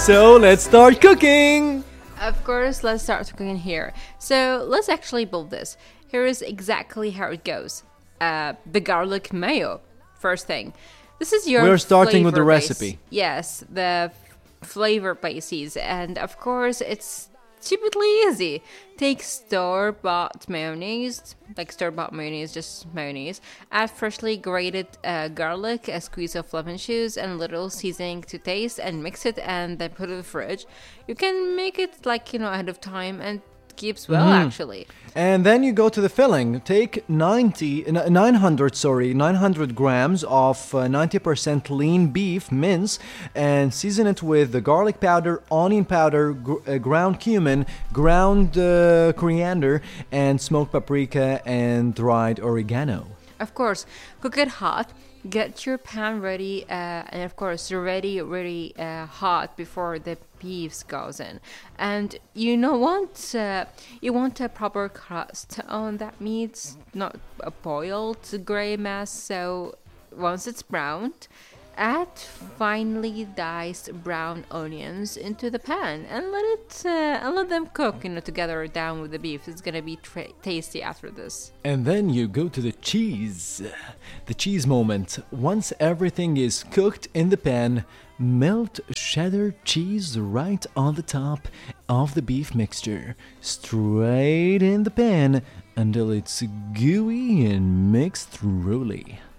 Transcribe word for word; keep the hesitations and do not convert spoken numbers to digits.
So let's start cooking! Of course, let's start cooking here. So let's actually build this. Here is exactly how it goes. Uh, the garlic mayo, first thing. This is your We're starting with the flavor base. recipe. Yes, the f- flavor bases. And of course, it's stupidly easy. Take store-bought mayonnaise, like store-bought mayonnaise, just mayonnaise. Add freshly grated uh, garlic, a squeeze of lemon juice, and a little seasoning to taste, and mix it, and then put it in the fridge. You can make it like, you know, ahead of time, and keeps well, Mm-hmm. actually. And then you go to the filling. Take ninety, n- nine hundred, sorry, nine hundred grams of uh, ninety percent lean beef mince and season it with the garlic powder, onion powder, gr- uh, ground cumin, ground uh, coriander, and smoked paprika and dried oregano. Of course, cook it hot. Get your pan ready, uh, and of course, ready, ready, uh, hot before the beef goes in. And you know want uh, you want a proper crust on that meat, not a boiled gray mess. So once it's browned, add finely diced brown onions into the pan and let it uh, and let them cook, you know, together down with the beef. It's gonna be tra- tasty after this. And then you go to the cheese. The cheese moment. Once everything is cooked in the pan, melt cheddar cheese right on the top of the beef mixture, straight in the pan until it's gooey and mixed thoroughly.